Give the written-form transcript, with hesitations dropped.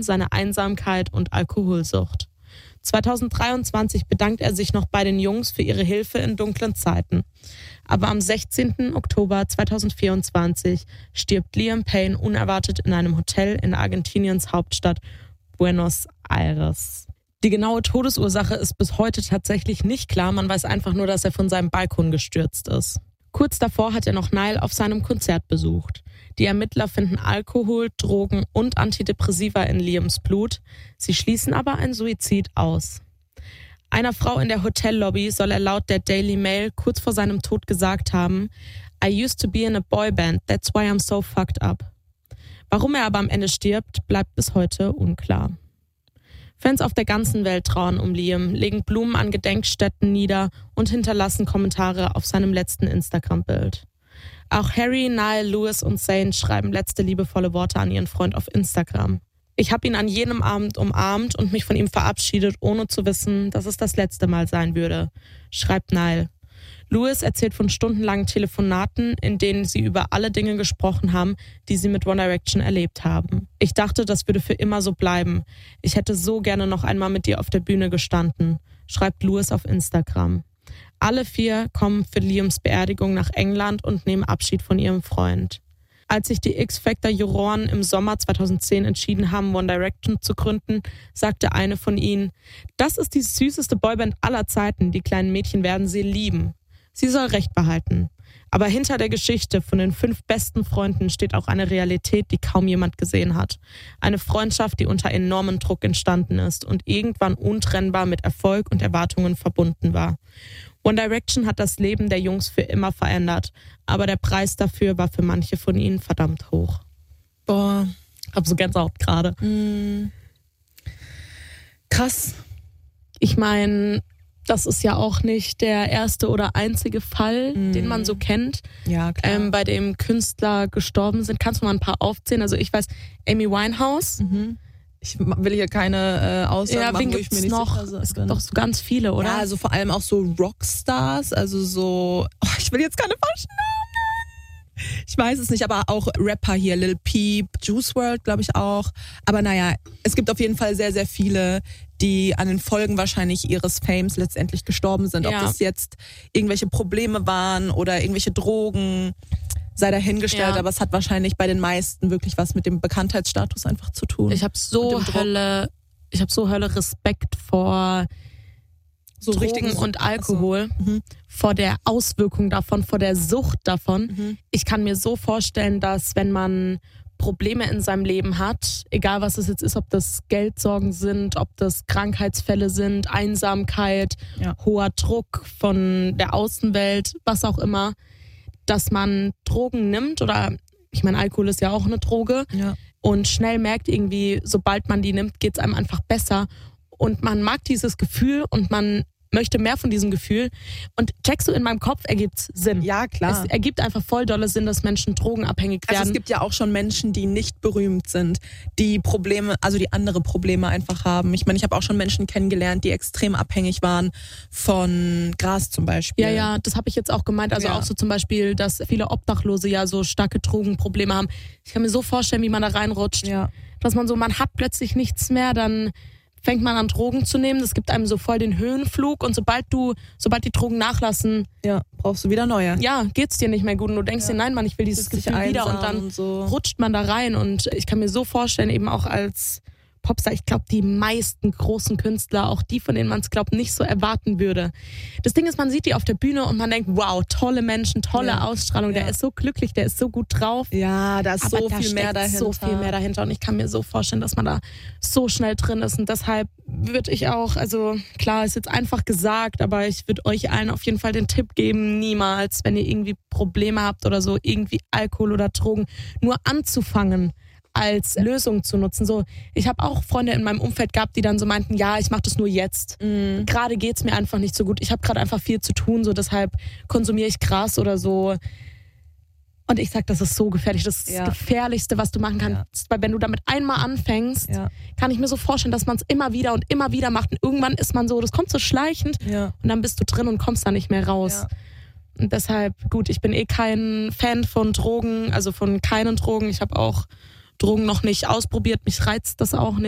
Liam, seine Einsamkeit und Alkoholsucht. 2023 bedankt er sich noch bei den Jungs für ihre Hilfe in dunklen Zeiten. Aber am 16. Oktober 2024 stirbt Liam Payne unerwartet in einem Hotel in Argentiniens Hauptstadt Buenos Aires. Die genaue Todesursache ist bis heute tatsächlich nicht klar. Man weiß einfach nur, dass er von seinem Balkon gestürzt ist. Kurz davor hat er noch Nile auf seinem Konzert besucht. Die Ermittler finden Alkohol, Drogen und Antidepressiva in Liams Blut. Sie schließen aber einen Suizid aus. Einer Frau in der Hotellobby soll er laut der Daily Mail kurz vor seinem Tod gesagt haben: I used to be in a boyband, that's why I'm so fucked up. Warum er aber am Ende stirbt, bleibt bis heute unklar. Fans auf der ganzen Welt trauern um Liam, legen Blumen an Gedenkstätten nieder und hinterlassen Kommentare auf seinem letzten Instagram-Bild. Auch Harry, Nile, Louis und Zane schreiben letzte liebevolle Worte an ihren Freund auf Instagram. Ich habe ihn an jenem Abend umarmt und mich von ihm verabschiedet, ohne zu wissen, dass es das letzte Mal sein würde, schreibt Nile. Louis erzählt von stundenlangen Telefonaten, in denen sie über alle Dinge gesprochen haben, die sie mit One Direction erlebt haben. Ich dachte, das würde für immer so bleiben. Ich hätte so gerne noch einmal mit dir auf der Bühne gestanden, schreibt Louis auf Instagram. Alle 4 kommen für Liams Beerdigung nach England und nehmen Abschied von ihrem Freund. Als sich die X-Factor-Juroren im Sommer 2010 entschieden haben, One Direction zu gründen, sagte eine von ihnen: Das ist die süßeste Boyband aller Zeiten, die kleinen Mädchen werden sie lieben. Sie soll Recht behalten. Aber hinter der Geschichte von den 5 besten Freunden steht auch eine Realität, die kaum jemand gesehen hat. Eine Freundschaft, die unter enormem Druck entstanden ist und irgendwann untrennbar mit Erfolg und Erwartungen verbunden war. One Direction hat das Leben der Jungs für immer verändert, aber der Preis dafür war für manche von ihnen verdammt hoch. Boah. Hab so Gänsehaut gerade. Krass. Ich meine, das ist ja auch nicht der erste oder einzige Fall, den man so kennt, Ja, klar. bei dem Künstler gestorben sind. Kannst du mal ein paar aufzählen? Also ich weiß, Amy Winehouse. Ich will hier keine Aussagen machen, wen wo ich mir gibt's nicht noch? sicher bin. Es gibt doch so ganz viele, oder? Ja, also vor allem auch so Rockstars, also so, ich will jetzt keine falschen Namen nennen. Ich weiß es nicht, aber auch Rapper hier, Lil Peep, Juice WRLD, glaube ich auch. Aber naja, es gibt auf jeden Fall sehr, sehr viele, die an den Folgen wahrscheinlich ihres Fames letztendlich gestorben sind. Ob das jetzt irgendwelche Probleme waren oder irgendwelche Drogen, sei dahingestellt, aber es hat wahrscheinlich bei den meisten wirklich was mit dem Bekanntheitsstatus einfach zu tun. Ich habe so Hölle Respekt vor so Drogen und Alkohol, vor der Auswirkung davon, vor der Sucht davon. Ich kann mir so vorstellen, dass wenn man Probleme in seinem Leben hat, egal was es jetzt ist, ob das Geldsorgen sind, ob das Krankheitsfälle sind, Einsamkeit, hoher Druck von der Außenwelt, was auch immer, dass man Drogen nimmt oder, ich meine, Alkohol ist ja auch eine Droge und schnell merkt irgendwie, sobald man die nimmt, geht es einem einfach besser und man mag dieses Gefühl und man möchte mehr von diesem Gefühl und checkst du, in meinem Kopf ergibt's Sinn. Ja, klar. Es ergibt einfach voll dolle Sinn, dass Menschen drogenabhängig werden. Also es gibt ja auch schon Menschen, die nicht berühmt sind, die Probleme, also die andere Probleme einfach haben. Ich meine, ich habe auch schon Menschen kennengelernt, die extrem abhängig waren von Gras zum Beispiel. Ja, das habe ich jetzt auch gemeint. Also auch so zum Beispiel, dass viele Obdachlose ja so starke Drogenprobleme haben. Ich kann mir so vorstellen, wie man da reinrutscht. Ja. Dass man hat plötzlich nichts mehr, dann fängt man an, Drogen zu nehmen. Das gibt einem so voll den Höhenflug und sobald die Drogen nachlassen, brauchst du wieder neue. Ja, geht's dir nicht mehr gut und du denkst dir, nein, Mann, ich will dieses Gefühl wieder und dann rutscht man da rein und ich kann mir so vorstellen, eben auch als Popstar, ich glaube, die meisten großen Künstler, auch die, von denen man es glaubt, nicht so erwarten würde. Das Ding ist, man sieht die auf der Bühne und man denkt, wow, tolle Menschen, tolle Ausstrahlung, der ist so glücklich, der ist so gut drauf. Ja, da ist so viel mehr dahinter. So viel mehr dahinter und ich kann mir so vorstellen, dass man da so schnell drin ist und deshalb würde ich auch, also klar, ist jetzt einfach gesagt, aber ich würde euch allen auf jeden Fall den Tipp geben, niemals, wenn ihr irgendwie Probleme habt oder so, irgendwie Alkohol oder Drogen, nur anzufangen, als Lösung zu nutzen. So, ich habe auch Freunde in meinem Umfeld gehabt, die dann so meinten, ja, ich mache das nur jetzt. Gerade geht's mir einfach nicht so gut. Ich habe gerade einfach viel zu tun, so deshalb konsumiere ich Gras oder so. Und ich sag, das ist so gefährlich. Das ist das Gefährlichste, was du machen kannst. Weil wenn du damit einmal anfängst, kann ich mir so vorstellen, dass man es immer wieder und immer wieder macht. Und irgendwann ist man so, das kommt so schleichend und dann bist du drin und kommst da nicht mehr raus. Und deshalb, gut, ich bin kein Fan von Drogen, also von keinen Drogen. Ich habe auch Drogen noch nicht ausprobiert. Mich reizt das auch nicht.